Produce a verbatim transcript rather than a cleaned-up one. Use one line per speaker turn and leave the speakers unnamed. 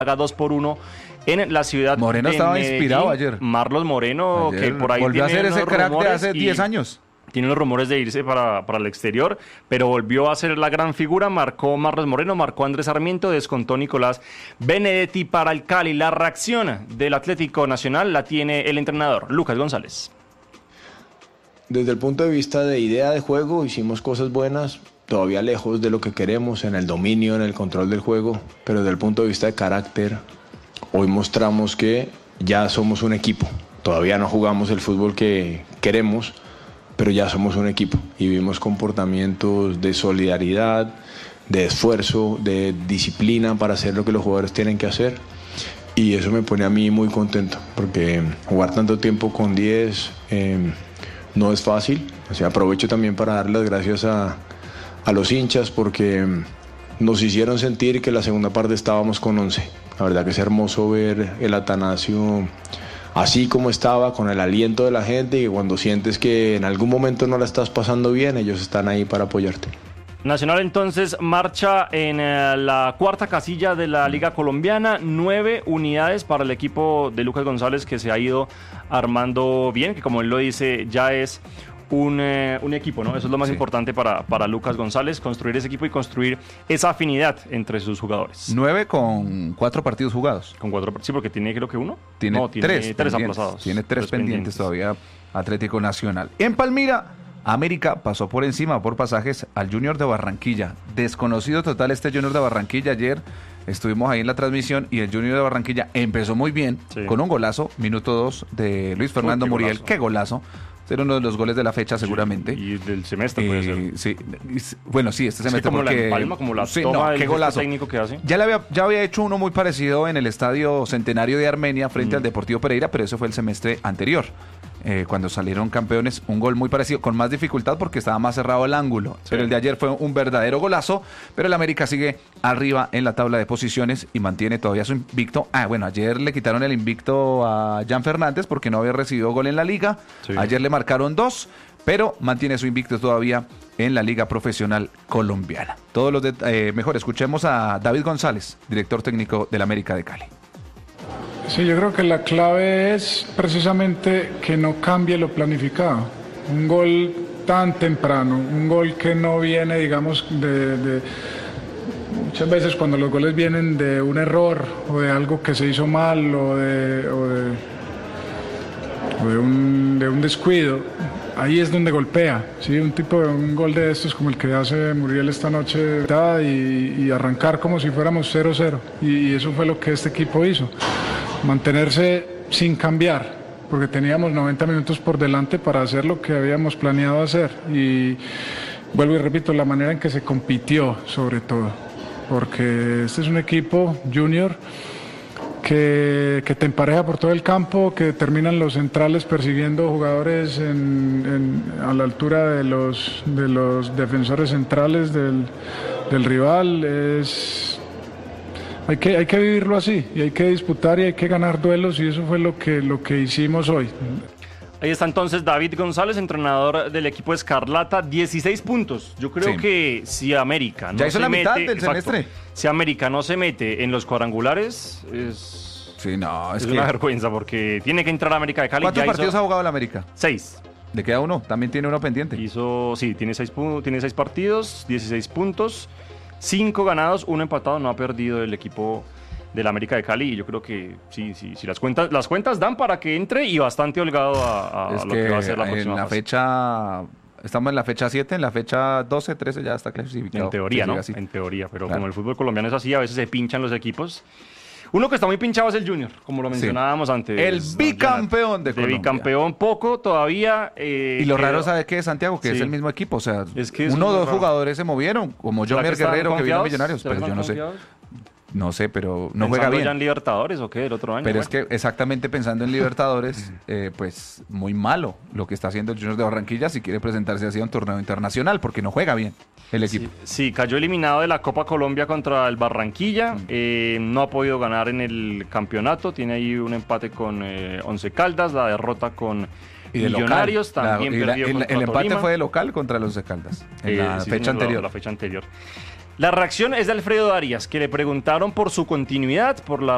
haga dos por uno en la ciudad
Moreno
de
estaba
Medellín.
inspirado ayer.
Marlos Moreno,
Ayer
que por ahí
volvió a
tiene
hacer ese
unos
crack de
rumores
hace
y
diez años.
Tiene los rumores de irse para, para el exterior, pero volvió a ser la gran figura. Marcó Marlos Moreno, marcó Andrés Sarmiento, descontó Nicolás Benedetti para el Cali. La reacción del Atlético Nacional la tiene el entrenador Lucas González.
Desde el punto de vista de idea de juego, hicimos cosas buenas, todavía lejos de lo que queremos en el dominio, en el control del juego, pero desde el punto de vista de carácter, hoy mostramos que ya somos un equipo. Todavía no jugamos el fútbol que queremos, pero ya somos un equipo y vimos comportamientos de solidaridad, de esfuerzo, de disciplina para hacer lo que los jugadores tienen que hacer, y eso me pone a mí muy contento, porque jugar tanto tiempo con diez eh, no es fácil. O sea, aprovecho también para dar las gracias a, a los hinchas, porque nos hicieron sentir que la segunda parte estábamos con once. La verdad que es hermoso ver el Atanasio así como estaba, con el aliento de la gente, y cuando sientes que en algún momento no la estás pasando bien, ellos están ahí para apoyarte.
Nacional entonces marcha en eh, la cuarta casilla de la Liga Colombiana, nueve unidades para el equipo de Lucas González, que se ha ido armando bien, que como él lo dice, ya es un, eh, un equipo, ¿no? Eso es lo más sí. importante para, para Lucas González, construir ese equipo y construir esa afinidad entre sus jugadores.
Nueve con cuatro partidos jugados.
Con cuatro, sí, porque tiene creo que uno.
Tiene,
no, tiene
tres,
tres aplazados.
Tiene tres, tres pendientes, pendientes todavía Atlético Nacional. En Palmira, América pasó por encima por pasajes al Junior de Barranquilla. Desconocido total este Junior de Barranquilla. Ayer estuvimos ahí en la transmisión y el Junior de Barranquilla empezó muy bien, sí. con un golazo, minuto dos de Luis Fernando Uy, qué Muriel. Golazo. Qué golazo. Era uno de los goles de la fecha seguramente.
Sí, y del semestre puede
eh,
ser.
Sí, bueno, sí, este semestre.
Es que como
porque,
la empalma, como la
sí,
toma
no,
del
qué golazo.
técnico que hace.
Ya, le había, ya había hecho uno muy parecido en el Estadio Centenario de Armenia frente mm. al Deportivo Pereira, pero ese fue el semestre anterior. Eh, cuando salieron campeones, un gol muy parecido, con más dificultad porque estaba más cerrado el ángulo, sí. pero el de ayer fue un verdadero golazo. Pero el América sigue arriba en la tabla de posiciones y mantiene todavía su invicto. Ah, bueno, ayer le quitaron el invicto a Jan Fernández porque no había recibido gol en la liga, sí. ayer le marcaron dos, pero mantiene su invicto todavía en la Liga Profesional Colombiana. Todos los de, eh, mejor, escuchemos a David González, director técnico del América de Cali.
Sí, yo creo que la clave es precisamente que no cambie lo planificado. Un gol tan temprano, un gol que no viene, digamos, de, de... Muchas veces cuando los goles vienen de un error o de algo que se hizo mal o de, o de, o de, un, de un descuido, ahí es donde golpea, ¿sí? Un tipo de un gol de estos como el que hace Muriel esta noche y, y arrancar como si fuéramos cero cero, y, y eso fue lo que este equipo hizo. Mantenerse sin cambiar, porque teníamos noventa minutos por delante para hacer lo que habíamos planeado hacer. Y vuelvo y repito, la manera en que se compitió sobre todo, porque este es un equipo junior que, que te empareja por todo el campo, que terminan los centrales persiguiendo jugadores en, en, a la altura de los, de los defensores centrales del, del rival. Es... Hay que, hay que vivirlo así, y hay que disputar y hay que ganar duelos, y eso fue lo que, lo que hicimos hoy.
Ahí está entonces David González, entrenador del equipo Escarlata, dieciséis puntos. Yo creo sí. que si América no
ya hizo
se
la mitad
mete,
del
exacto,
semestre.
Si América no se mete en los cuadrangulares, es,
sí, no, es,
es
que...
una vergüenza, porque tiene que entrar a América de Cali.
¿Cuántos
ya
partidos
hizo...
ha jugado el América?
Seis.
¿Le queda uno? También tiene uno pendiente.
Hizo, sí, tiene seis, tiene seis partidos, dieciséis puntos. Cinco ganados, uno empatado, no ha perdido el equipo del América de Cali, y yo creo que sí, sí, sí las cuentas, las cuentas dan para que entre, y bastante holgado a, a
es
lo
que
que va a ser la próxima
en la
fase.
fecha, estamos en la fecha siete, en la fecha doce, trece ya está clasificado.
En teoría, ¿no? En teoría, pero claro, como el fútbol colombiano es así, a veces se pinchan los equipos. Uno que está muy pinchado es el Junior, como lo mencionábamos sí. antes.
El bicampeón de Colombia.
El bicampeón poco todavía. Eh,
y lo
quedó...
raro, ¿sabe qué es, Santiago? Que sí. es el mismo equipo. O sea,
es que
uno o dos
raro.
jugadores se movieron, como Jomer Guerrero, que vino a Millonarios, pero yo no sé. No sé, pero no juega bien.
¿Ya en Libertadores o qué? El otro año.
Pero
bueno.
es que exactamente pensando en Libertadores, eh, pues muy malo lo que está haciendo el Junior de Barranquilla si quiere presentarse así a un torneo internacional, porque no juega bien el equipo.
Sí, sí, cayó eliminado de la Copa Colombia contra el Barranquilla, mm. eh, no ha podido ganar en el campeonato, tiene ahí un empate con eh, Once Caldas, la derrota con
y de
Millonarios,
local.
también
la,
perdió
el,
contra
el empate
Tolima.
fue de local contra el Once Caldas, en
eh,
la,
sí,
fecha
señor,
anterior.
La, la fecha anterior. La reacción es de Alfredo Arias, que le preguntaron por su continuidad, por la